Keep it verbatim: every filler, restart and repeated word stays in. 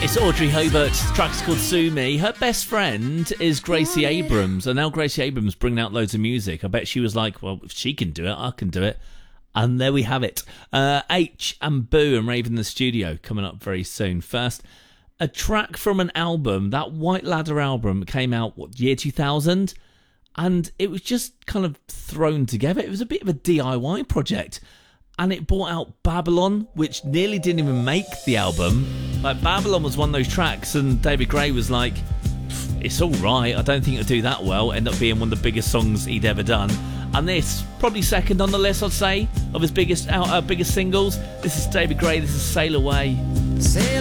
It's Audrey Hobart. The track's called Sue Me. Her best friend is Gracie Abrams, and now Gracie Abrams bringing out loads of music. I bet she was like, well, if she can do it, I can do it. And there we have it. Uh, H and Boo and Rave in the Studio coming up very soon. First, a track from an album. That White Ladder album came out, what, year two thousand? And it was just kind of thrown together. It was a bit of a D I Y project. And it brought out Babylon, which nearly didn't even make the album. Like, Babylon was one of those tracks, and David Gray was like, it's all right, I don't think it'll do that well. End up being one of the biggest songs he'd ever done. And this, probably second on the list, I'd say, of his biggest uh, biggest singles. This is David Gray, this is Sail Away. Sail